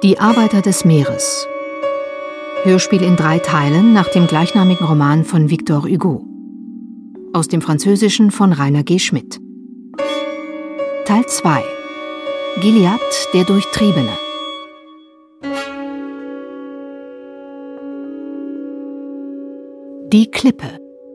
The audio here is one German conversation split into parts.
Die Arbeiter des Meeres. Hörspiel in 3 Teilen nach dem gleichnamigen Roman von Victor Hugo. Aus dem Französischen von Rainer G. Schmidt. Teil 2. Gilliatt, der Durchtriebene. Die Klippe.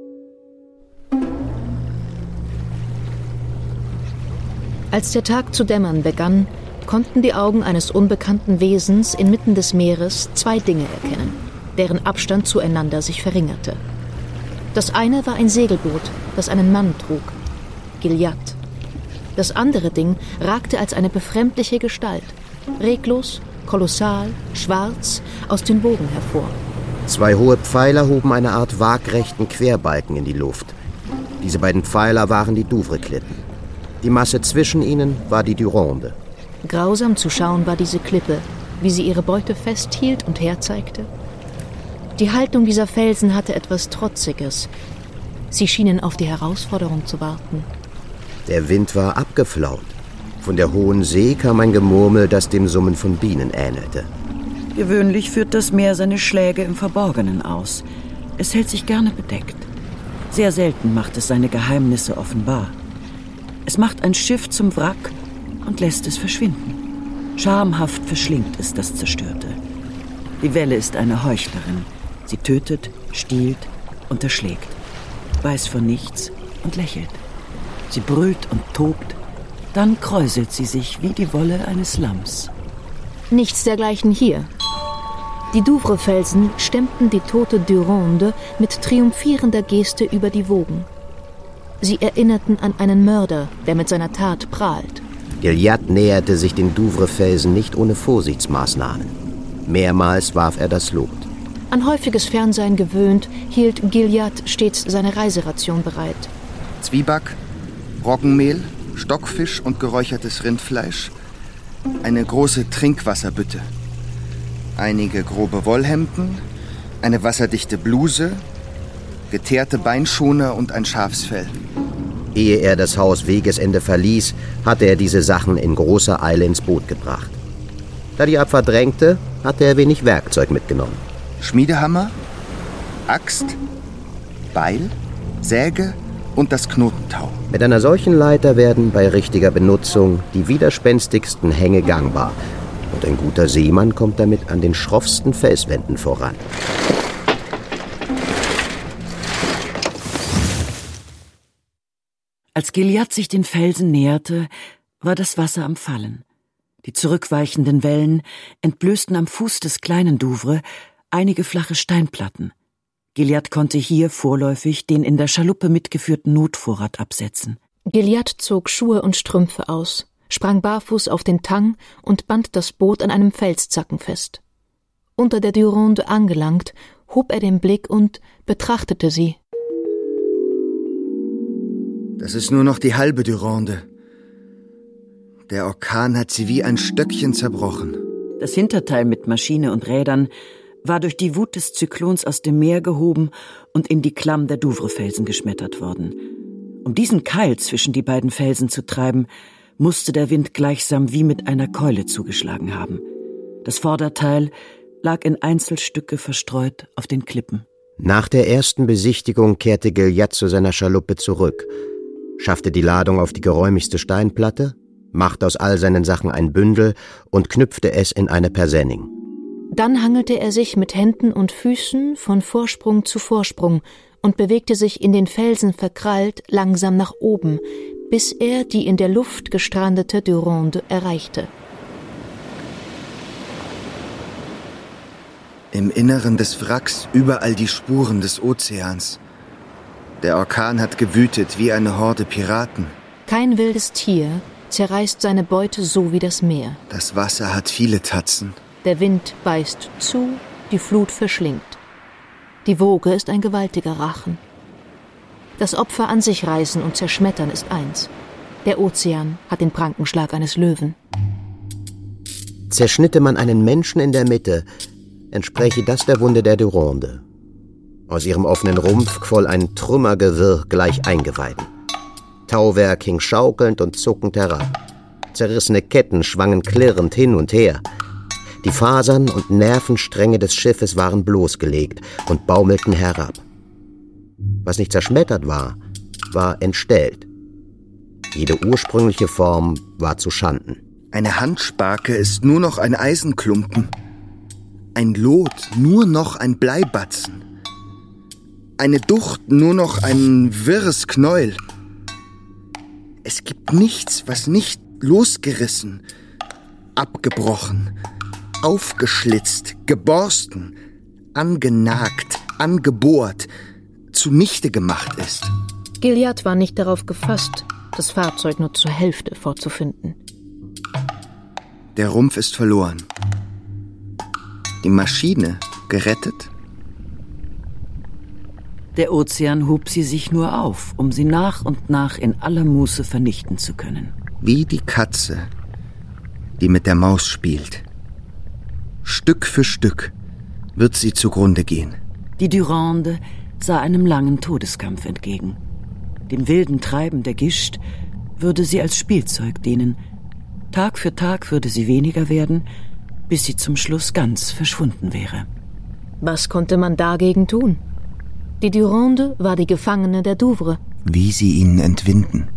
Als der Tag zu dämmern begann, konnten die Augen eines unbekannten Wesens inmitten des Meeres 2 Dinge erkennen, deren Abstand zueinander sich verringerte. Das eine war ein Segelboot, das einen Mann trug, Gilliatt. Das andere Ding ragte als eine befremdliche Gestalt, reglos, kolossal, schwarz, aus den Wogen hervor. 2 hohe Pfeiler hoben eine Art waagrechten Querbalken in die Luft. Diese beiden Pfeiler waren die Douvres-Klippen. Die Masse zwischen ihnen war die Durande. Grausam zu schauen war diese Klippe, wie sie ihre Beute festhielt und herzeigte. Die Haltung dieser Felsen hatte etwas Trotziges. Sie schienen auf die Herausforderung zu warten. Der Wind war abgeflaut. Von der hohen See kam ein Gemurmel, das dem Summen von Bienen ähnelte. Gewöhnlich führt das Meer seine Schläge im Verborgenen aus. Es hält sich gerne bedeckt. Sehr selten macht es seine Geheimnisse offenbar. Es macht ein Schiff zum Wrack und lässt es verschwinden. Schamhaft verschlingt es das Zerstörte. Die Welle ist eine Heuchlerin. Sie tötet, stiehlt, unterschlägt, weiß von nichts und lächelt. Sie brüllt und tobt, dann kräuselt sie sich wie die Wolle eines Lamms. Nichts dergleichen hier. Die Douvres-Felsen stemmten die tote Durande mit triumphierender Geste über die Wogen. Sie erinnerten an einen Mörder, der mit seiner Tat prahlt. Gilliatt näherte sich den Douvres-Felsen nicht ohne Vorsichtsmaßnahmen. Mehrmals warf er das Lot. An häufiges Fernsein gewöhnt, hielt Gilliatt stets seine Reiseration bereit. Zwieback, Roggenmehl, Stockfisch und geräuchertes Rindfleisch, eine große Trinkwasserbütte, einige grobe Wollhemden, eine wasserdichte Bluse, geteerte Beinschoner und ein Schafsfell. Ehe er das Haus Wegesende verließ, hatte er diese Sachen in großer Eile ins Boot gebracht. Da die Abfahrt drängte, hatte er wenig Werkzeug mitgenommen. Schmiedehammer, Axt, Beil, Säge und das Knotentau. Mit einer solchen Leiter werden bei richtiger Benutzung die widerspenstigsten Hänge gangbar. Und ein guter Seemann kommt damit an den schroffsten Felswänden voran. Als Gilliatt sich den Felsen näherte, war das Wasser am Fallen. Die zurückweichenden Wellen entblößten am Fuß des kleinen Douvre einige flache Steinplatten. Gilliatt konnte hier vorläufig den in der Schaluppe mitgeführten Notvorrat absetzen. Gilliatt zog Schuhe und Strümpfe aus, sprang barfuß auf den Tang und band das Boot an einem Felszacken fest. Unter der Durande angelangt, hob er den Blick und betrachtete sie. Das ist nur noch die halbe Durande. Der Orkan hat sie wie ein Stöckchen zerbrochen. Das Hinterteil mit Maschine und Rädern war durch die Wut des Zyklons aus dem Meer gehoben und in die Klamm der Douvres-Felsen geschmettert worden. Um diesen Keil zwischen die beiden Felsen zu treiben, musste der Wind gleichsam wie mit einer Keule zugeschlagen haben. Das Vorderteil lag in Einzelstücke verstreut auf den Klippen. Nach der ersten Besichtigung kehrte Gilliatt zu seiner Schaluppe zurück, schaffte die Ladung auf die geräumigste Steinplatte, machte aus all seinen Sachen ein Bündel und knüpfte es in eine Persenning. Dann hangelte er sich mit Händen und Füßen von Vorsprung zu Vorsprung und bewegte sich in den Felsen verkrallt langsam nach oben, bis er die in der Luft gestrandete Durande erreichte. Im Inneren des Wracks überall die Spuren des Ozeans. Der Orkan hat gewütet wie eine Horde Piraten. Kein wildes Tier zerreißt seine Beute so wie das Meer. Das Wasser hat viele Tatzen. Der Wind beißt zu, die Flut verschlingt. Die Woge ist ein gewaltiger Rachen. Das Opfer an sich reißen und zerschmettern ist eins. Der Ozean hat den Prankenschlag eines Löwen. Zerschnitte man einen Menschen in der Mitte, entspräche das der Wunde der Durande. Aus ihrem offenen Rumpf quoll ein Trümmergewirr gleich Eingeweiden. Tauwerk hing schaukelnd und zuckend herab. Zerrissene Ketten schwangen klirrend hin und her. Die Fasern und Nervenstränge des Schiffes waren bloßgelegt und baumelten herab. Was nicht zerschmettert war, war entstellt. Jede ursprüngliche Form war zuschanden. Eine Handsparke ist nur noch ein Eisenklumpen. Ein Lot nur noch ein Bleibatzen. Eine Ducht nur noch ein wirres Knäuel. Es gibt nichts, was nicht losgerissen, abgebrochen, aufgeschlitzt, geborsten, angenagt, angebohrt, zunichte gemacht ist. Gilliatt war nicht darauf gefasst, das Fahrzeug nur zur Hälfte vorzufinden. Der Rumpf ist verloren. Die Maschine gerettet? Der Ozean hob sie sich nur auf, um sie nach und nach in aller Muße vernichten zu können. Wie die Katze, die mit der Maus spielt. Stück für Stück wird sie zugrunde gehen. Die Durande sah einem langen Todeskampf entgegen. Dem wilden Treiben der Gischt würde sie als Spielzeug dienen. Tag für Tag würde sie weniger werden, bis sie zum Schluss ganz verschwunden wäre. Was konnte man dagegen tun? Die Durande war die Gefangene der Douvre. Wie sie ihnen entwinden.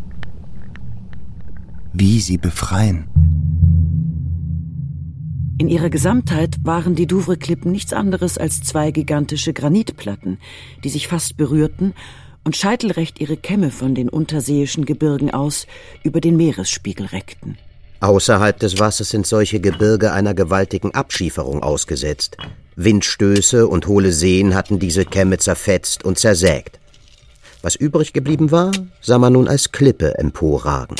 Wie sie befreien. In ihrer Gesamtheit waren die Douvre-Klippen nichts anderes als 2 gigantische Granitplatten, die sich fast berührten und scheitelrecht ihre Kämme von den unterseeischen Gebirgen aus über den Meeresspiegel reckten. Außerhalb des Wassers sind solche Gebirge einer gewaltigen Abschieferung ausgesetzt. Windstöße und hohle Seen hatten diese Kämme zerfetzt und zersägt. Was übrig geblieben war, sah man nun als Klippe emporragen.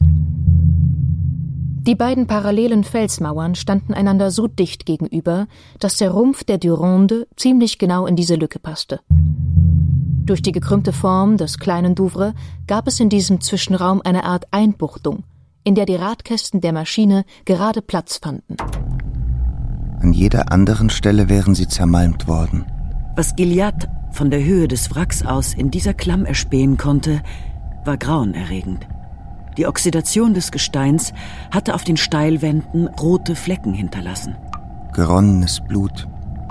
Die beiden parallelen Felsmauern standen einander so dicht gegenüber, dass der Rumpf der Durande ziemlich genau in diese Lücke passte. Durch die gekrümmte Form des kleinen Douvre gab es in diesem Zwischenraum eine Art Einbuchtung, in der die Radkästen der Maschine gerade Platz fanden. An jeder anderen Stelle wären sie zermalmt worden. Was Gilliatt von der Höhe des Wracks aus in dieser Klamm erspähen konnte, war grauenerregend. Die Oxidation des Gesteins hatte auf den Steilwänden rote Flecken hinterlassen. Geronnenes Blut.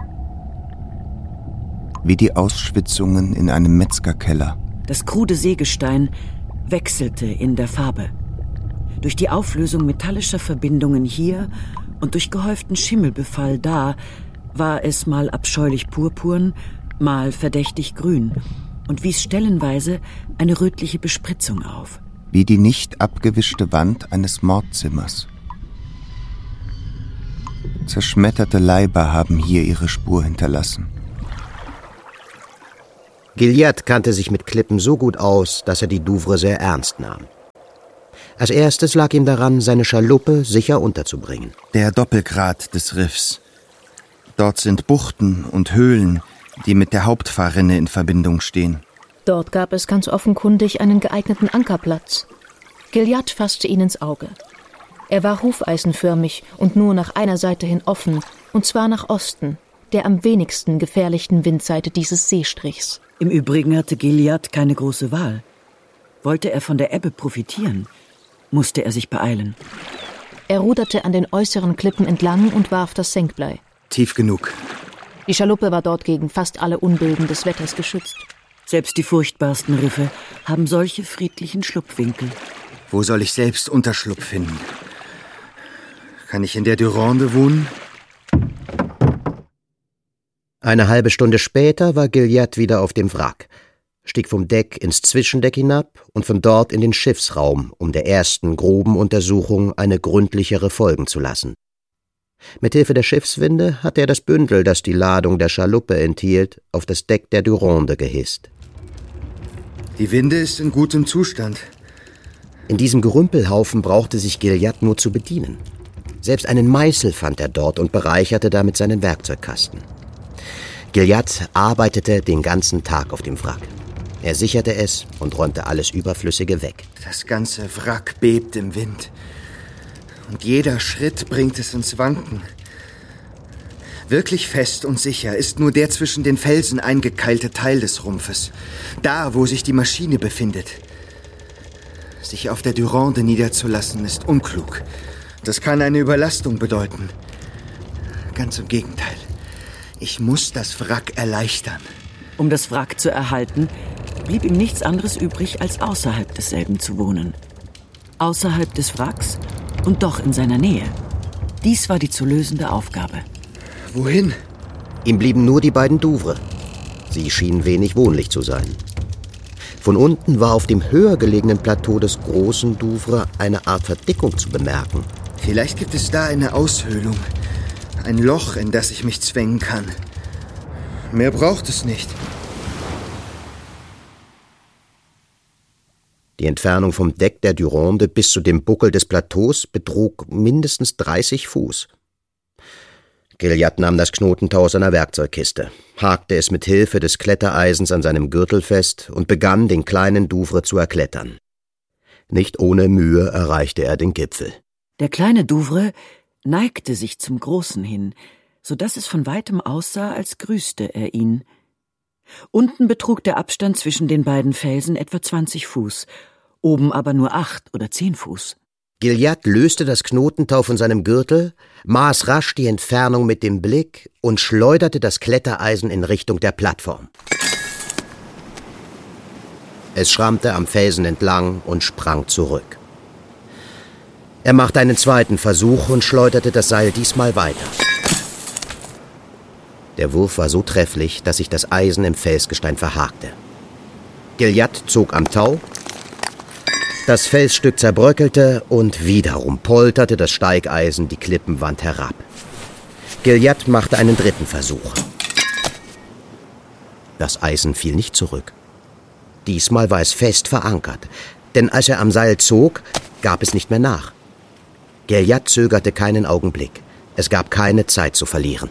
Wie die Ausschwitzungen in einem Metzgerkeller. Das krude Seegestein wechselte in der Farbe. Durch die Auflösung metallischer Verbindungen hier und durch gehäuften Schimmelbefall da war es mal abscheulich purpurn, mal verdächtig grün und wies stellenweise eine rötliche Bespritzung auf. Wie die nicht abgewischte Wand eines Mordzimmers. Zerschmetterte Leiber haben hier ihre Spur hinterlassen. Gilliatt kannte sich mit Klippen so gut aus, dass er die Douvre sehr ernst nahm. Als erstes lag ihm daran, seine Schaluppe sicher unterzubringen. Der Doppelgrat des Riffs. Dort sind Buchten und Höhlen, die mit der Hauptfahrrinne in Verbindung stehen. Dort gab es ganz offenkundig einen geeigneten Ankerplatz. Gilliatt fasste ihn ins Auge. Er war hufeisenförmig und nur nach einer Seite hin offen, und zwar nach Osten, der am wenigsten gefährlichen Windseite dieses Seestrichs. Im Übrigen hatte Gilliatt keine große Wahl. Wollte er von der Ebbe profitieren, musste er sich beeilen. Er ruderte an den äußeren Klippen entlang und warf das Senkblei. Tief genug. Die Schaluppe war dort gegen fast alle Unbilden des Wetters geschützt. Selbst die furchtbarsten Riffe haben solche friedlichen Schlupfwinkel. Wo soll ich selbst Unterschlupf finden? Kann ich in der Durande wohnen? Eine halbe Stunde später war Gilliatt wieder auf dem Wrack, stieg vom Deck ins Zwischendeck hinab und von dort in den Schiffsraum, um der ersten groben Untersuchung eine gründlichere folgen zu lassen. Mithilfe der Schiffswinde hatte er das Bündel, das die Ladung der Schaluppe enthielt, auf das Deck der Durande gehisst. Die Winde ist in gutem Zustand. In diesem Gerümpelhaufen brauchte sich Gilliatt nur zu bedienen. Selbst einen Meißel fand er dort und bereicherte damit seinen Werkzeugkasten. Gilliatt arbeitete den ganzen Tag auf dem Wrack. Er sicherte es und räumte alles Überflüssige weg. Das ganze Wrack bebt im Wind. Und jeder Schritt bringt es ins Wanken. Wirklich fest und sicher ist nur der zwischen den Felsen eingekeilte Teil des Rumpfes. Da, wo sich die Maschine befindet. Sich auf der Durande niederzulassen, ist unklug. Das kann eine Überlastung bedeuten. Ganz im Gegenteil. Ich muss das Wrack erleichtern. Um das Wrack zu erhalten, blieb ihm nichts anderes übrig, als außerhalb desselben zu wohnen. Außerhalb des Wracks und doch in seiner Nähe. Dies war die zu lösende Aufgabe. Wohin? Ihm blieben nur die beiden Douvres. Sie schienen wenig wohnlich zu sein. Von unten war auf dem höher gelegenen Plateau des großen Douvres eine Art Verdickung zu bemerken. Vielleicht gibt es da eine Aushöhlung. Ein Loch, in das ich mich zwängen kann. Mehr braucht es nicht. Die Entfernung vom Deck der Durande bis zu dem Buckel des Plateaus betrug mindestens 30 Fuß. Gilliatt nahm das Knotentau aus seiner Werkzeugkiste, hakte es mit Hilfe des Klettereisens an seinem Gürtel fest und begann, den kleinen Douvre zu erklettern. Nicht ohne Mühe erreichte er den Gipfel. Der kleine Douvre neigte sich zum Großen hin, so dass es von weitem aussah, als grüßte er ihn. Unten betrug der Abstand zwischen den beiden Felsen etwa 20 Fuß, oben aber nur 8 oder 10 Fuß. Gilliatt löste das Knotentau von seinem Gürtel, maß rasch die Entfernung mit dem Blick und schleuderte das Klettereisen in Richtung der Plattform. Es schrammte am Felsen entlang und sprang zurück. Er machte einen zweiten Versuch und schleuderte das Seil diesmal weiter. Der Wurf war so trefflich, dass sich das Eisen im Felsgestein verhakte. Gilliatt zog am Tau, das Felsstück zerbröckelte und wiederum polterte das Steigeisen die Klippenwand herab. Gilliatt machte einen dritten Versuch. Das Eisen fiel nicht zurück. Diesmal war es fest verankert, denn als er am Seil zog, gab es nicht mehr nach. Gilliatt zögerte keinen Augenblick. Es gab keine Zeit zu verlieren.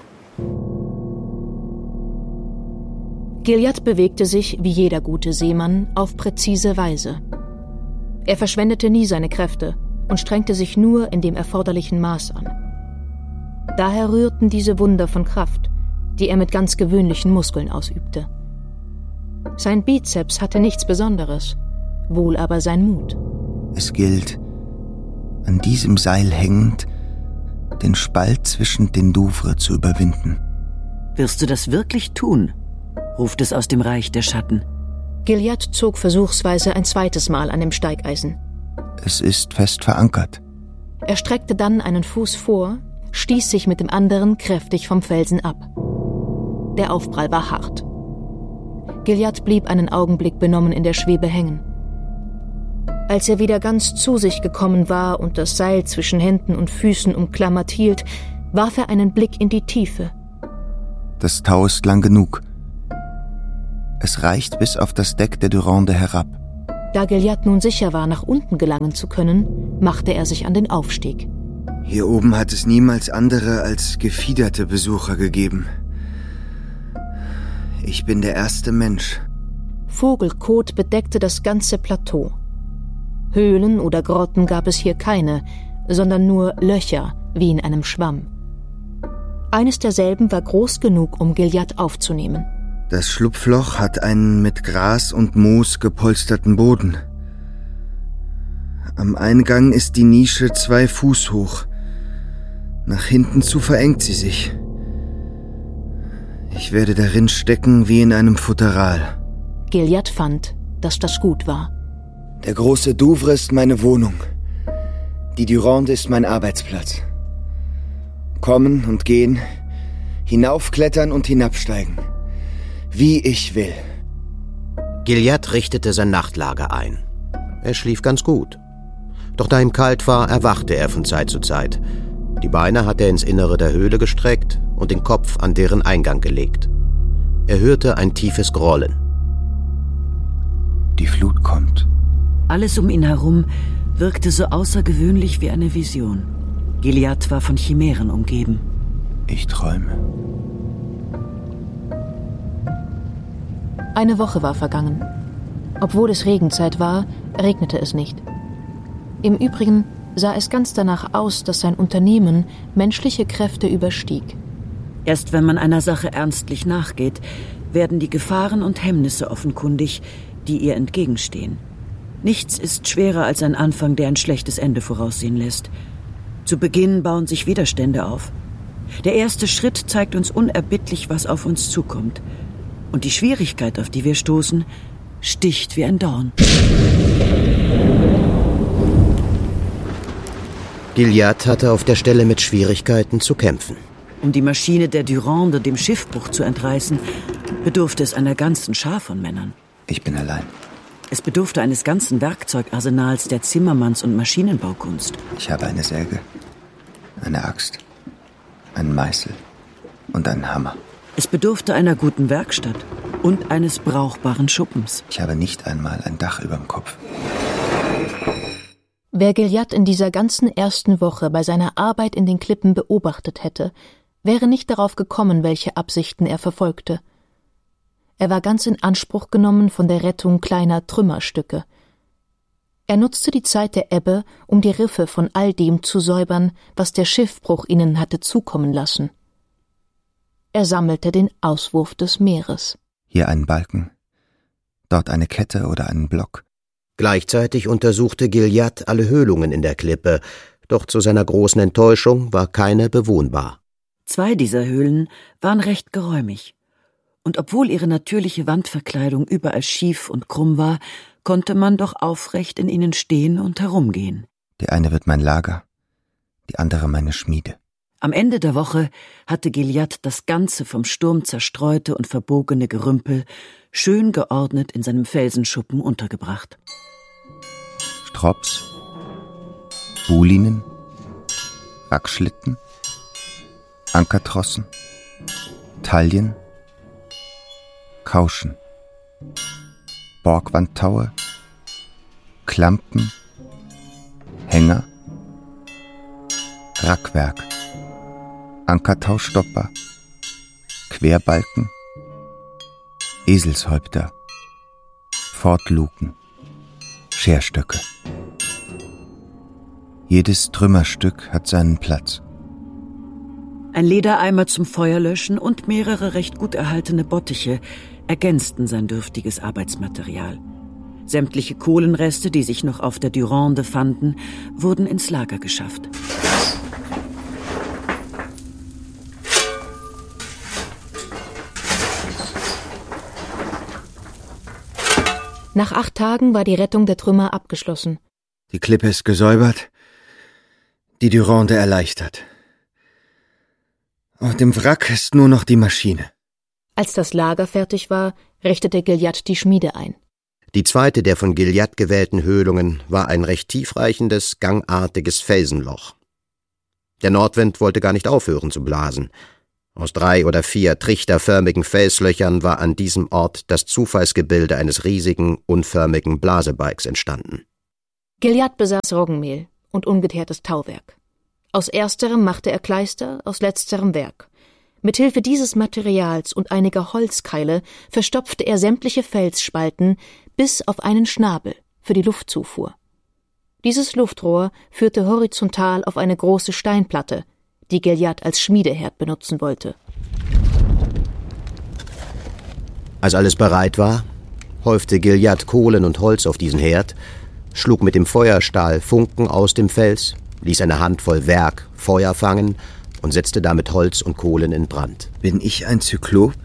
Gilliatt bewegte sich, wie jeder gute Seemann, auf präzise Weise. Er verschwendete nie seine Kräfte und strengte sich nur in dem erforderlichen Maß an. Daher rührten diese Wunder von Kraft, die er mit ganz gewöhnlichen Muskeln ausübte. Sein Bizeps hatte nichts Besonderes, wohl aber sein Mut. Es gilt, an diesem Seil hängend, den Spalt zwischen den Douvres zu überwinden. »Wirst du das wirklich tun?« ruft es aus dem Reich der Schatten. Gilliatt zog versuchsweise ein zweites Mal an dem Steigeisen. Es ist fest verankert. Er streckte dann einen Fuß vor, stieß sich mit dem anderen kräftig vom Felsen ab. Der Aufprall war hart. Gilliatt blieb einen Augenblick benommen in der Schwebe hängen. Als er wieder ganz zu sich gekommen war und das Seil zwischen Händen und Füßen umklammert hielt, warf er einen Blick in die Tiefe. Das Tau ist lang genug. Es reicht bis auf das Deck der Durande herab. Da Gilliatt nun sicher war, nach unten gelangen zu können, machte er sich an den Aufstieg. Hier oben hat es niemals andere als gefiederte Besucher gegeben. Ich bin der erste Mensch. Vogelkot bedeckte das ganze Plateau. Höhlen oder Grotten gab es hier keine, sondern nur Löcher, wie in einem Schwamm. Eines derselben war groß genug, um Gilliatt aufzunehmen. Das Schlupfloch hat einen mit Gras und Moos gepolsterten Boden. Am Eingang ist die Nische 2 Fuß hoch. Nach hinten zu verengt sie sich. Ich werde darin stecken wie in einem Futteral. Gilliatt fand, dass das gut war. Der große Douvre ist meine Wohnung. Die Durande ist mein Arbeitsplatz. Kommen und gehen, hinaufklettern und hinabsteigen. Wie ich will. Gilliatt richtete sein Nachtlager ein. Er schlief ganz gut. Doch da ihm kalt war, erwachte er von Zeit zu Zeit. Die Beine hatte er ins Innere der Höhle gestreckt und den Kopf an deren Eingang gelegt. Er hörte ein tiefes Grollen. Die Flut kommt. Alles um ihn herum wirkte so außergewöhnlich wie eine Vision. Gilliatt war von Chimären umgeben. Ich träume. Eine Woche war vergangen. Obwohl es Regenzeit war, regnete es nicht. Im Übrigen sah es ganz danach aus, dass sein Unternehmen menschliche Kräfte überstieg. Erst wenn man einer Sache ernstlich nachgeht, werden die Gefahren und Hemmnisse offenkundig, die ihr entgegenstehen. Nichts ist schwerer als ein Anfang, der ein schlechtes Ende voraussehen lässt. Zu Beginn bauen sich Widerstände auf. Der erste Schritt zeigt uns unerbittlich, was auf uns zukommt. Und die Schwierigkeit, auf die wir stoßen, sticht wie ein Dorn. Gilliatt hatte auf der Stelle mit Schwierigkeiten zu kämpfen. Um die Maschine der Durande dem Schiffbruch zu entreißen, bedurfte es einer ganzen Schar von Männern. Ich bin allein. Es bedurfte eines ganzen Werkzeugarsenals der Zimmermanns- und Maschinenbaukunst. Ich habe eine Säge, eine Axt, einen Meißel und einen Hammer. Es bedurfte einer guten Werkstatt und eines brauchbaren Schuppens. Ich habe nicht einmal ein Dach überm Kopf. Wer Gilliatt in dieser ganzen ersten Woche bei seiner Arbeit in den Klippen beobachtet hätte, wäre nicht darauf gekommen, welche Absichten er verfolgte. Er war ganz in Anspruch genommen von der Rettung kleiner Trümmerstücke. Er nutzte die Zeit der Ebbe, um die Riffe von all dem zu säubern, was der Schiffbruch ihnen hatte zukommen lassen. Er sammelte den Auswurf des Meeres. Hier einen Balken, dort eine Kette oder einen Block. Gleichzeitig untersuchte Gilliatt alle Höhlungen in der Klippe, doch zu seiner großen Enttäuschung war keine bewohnbar. 2 dieser Höhlen waren recht geräumig. Und obwohl ihre natürliche Wandverkleidung überall schief und krumm war, konnte man doch aufrecht in ihnen stehen und herumgehen. Die eine wird mein Lager, die andere meine Schmiede. Am Ende der Woche hatte Gilliatt das ganze vom Sturm zerstreute und verbogene Gerümpel schön geordnet in seinem Felsenschuppen untergebracht. Strops, Bulinen, Wachschlitten, Ankertrossen, Taillen, Kauschen, Borgwandtaue, Klampen, Hänger, Rackwerk, Ankertaustopper, Querbalken, Eselshäupter, Pfortluken, Scherstöcke. Jedes Trümmerstück hat seinen Platz. Ein Ledereimer zum Feuerlöschen und mehrere recht gut erhaltene Bottiche ergänzten sein dürftiges Arbeitsmaterial. Sämtliche Kohlenreste, die sich noch auf der Durande fanden, wurden ins Lager geschafft. Nach 8 Tagen war die Rettung der Trümmer abgeschlossen. Die Klippe ist gesäubert, die Durande erleichtert. Auf dem Wrack ist nur noch die Maschine. Als das Lager fertig war, richtete Gilliatt die Schmiede ein. Die zweite der von Gilliatt gewählten Höhlungen war ein recht tiefreichendes, gangartiges Felsenloch. Der Nordwind wollte gar nicht aufhören zu blasen. Aus 3 oder 4 trichterförmigen Felslöchern war an diesem Ort das Zufallsgebilde eines riesigen, unförmigen Blasebeigs entstanden. Gilliatt besaß Roggenmehl und ungeteertes Tauwerk. Aus ersterem machte er Kleister, aus letzterem Werk. Mithilfe dieses Materials und einiger Holzkeile verstopfte er sämtliche Felsspalten bis auf einen Schnabel für die Luftzufuhr. Dieses Luftrohr führte horizontal auf eine große Steinplatte, die Gilliatt als Schmiedeherd benutzen wollte. Als alles bereit war, häufte Gilliatt Kohlen und Holz auf diesen Herd, schlug mit dem Feuerstahl Funken aus dem Fels, ließ eine Handvoll Werk Feuer fangen und setzte damit Holz und Kohlen in Brand. Bin ich ein Zyklop?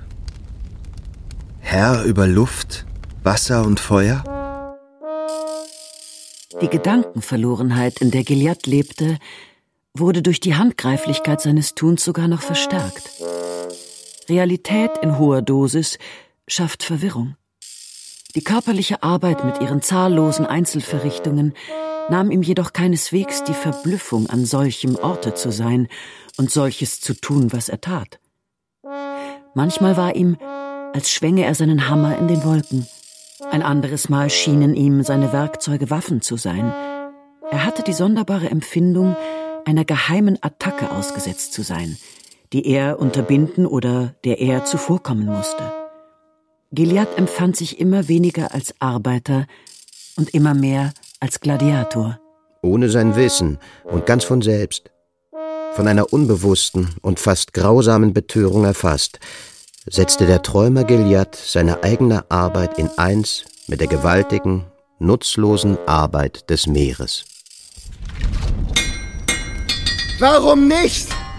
Herr über Luft, Wasser und Feuer? Die Gedankenverlorenheit, in der Gilliatt lebte, wurde durch die Handgreiflichkeit seines Tuns sogar noch verstärkt. Realität in hoher Dosis schafft Verwirrung. Die körperliche Arbeit mit ihren zahllosen Einzelverrichtungen nahm ihm jedoch keineswegs die Verblüffung, an solchem Orte zu sein und solches zu tun, was er tat. Manchmal war ihm, als schwänge er seinen Hammer in den Wolken. Ein anderes Mal schienen ihm seine Werkzeuge Waffen zu sein. Er hatte die sonderbare Empfindung, einer geheimen Attacke ausgesetzt zu sein, die er unterbinden oder der er zuvorkommen musste. Gilliatt empfand sich immer weniger als Arbeiter und immer mehr als Gladiator. Ohne sein Wissen und ganz von selbst. Von einer unbewussten und fast grausamen Betörung erfasst, setzte der Träumer Gilliatt seine eigene Arbeit in eins mit der gewaltigen, nutzlosen Arbeit des Meeres. Warum nicht?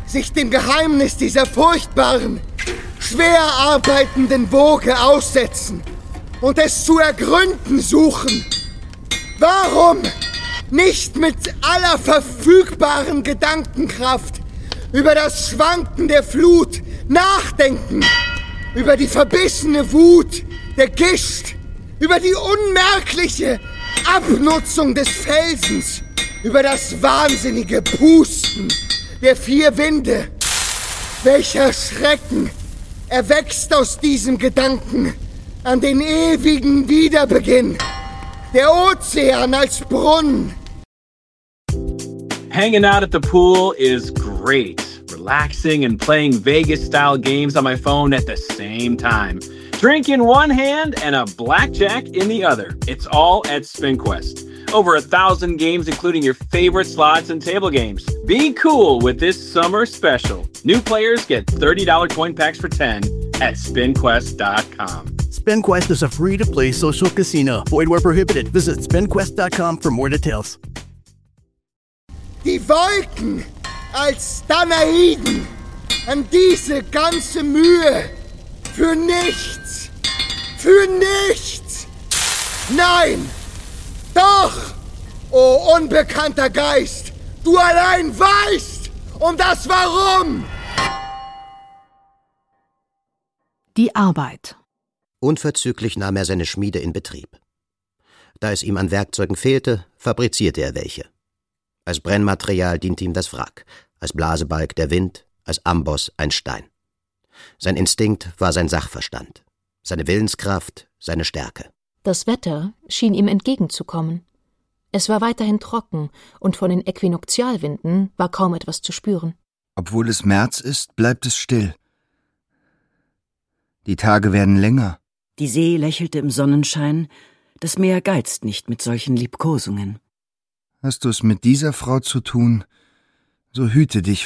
sich dem Geheimnis dieser furchtbaren, schwer arbeitenden Woge aussetzen und es zu ergründen suchen. Warum nicht mit aller verfügbaren Gedankenkraft über das Schwanken der Flut nachdenken, über die verbissene Wut der Gischt, über die unmerkliche Abnutzung des Felsens, über das wahnsinnige Pusten der 4 Winde? Welcher Schrecken erwächst aus diesem Gedanken an den ewigen Wiederbeginn? Der Ozean als Brunnen. Hanging out at the pool is great. Relaxing and playing Vegas-style games on my phone at the same time. Drink in one hand and a blackjack in the other. It's all at SpinQuest. Over 1,000 games, including your favorite slots and table games. Be cool with this summer special. New players get $30 coin packs for 10 at SpinQuest.com. SpinQuest is a free-to-play social casino. Void where prohibited. Visit SpinQuest.com for more details. Die Wolken als Danaiden. An diese ganze Mühe. Für nichts. Für nichts. Nein. Doch. O unbekannter Geist. Du allein weißt um das Warum. Die Arbeit. Unverzüglich nahm er seine Schmiede in Betrieb. Da es ihm an Werkzeugen fehlte, fabrizierte er welche. Als Brennmaterial diente ihm das Wrack, als Blasebalg der Wind, als Amboss ein Stein. Sein Instinkt war sein Sachverstand, seine Willenskraft, seine Stärke. Das Wetter schien ihm entgegenzukommen. Es war weiterhin trocken und von den Äquinoktialwinden war kaum etwas zu spüren. Obwohl es März ist, bleibt es still. Die Tage werden länger. Die See lächelte im Sonnenschein, das Meer geizt nicht mit solchen Liebkosungen. Hast du es mit dieser Frau zu tun, so hüte dich